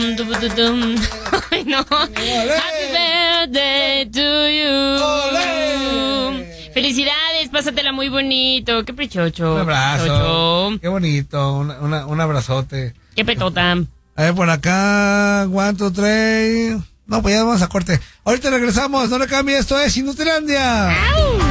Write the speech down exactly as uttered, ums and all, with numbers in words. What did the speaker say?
Dum, dum, dum, dum. Ay, no. Happy birthday to you. Olé. Felicidades, pásatela muy bonito. Qué prechocho. Un abrazo. Chocho. Qué bonito, una, una, un abrazote. Qué petota. A ver, por acá, one, two, three. No, pues ya vamos a corte. Ahorita regresamos, no le cambie, esto es Inutilandia. ¡Au!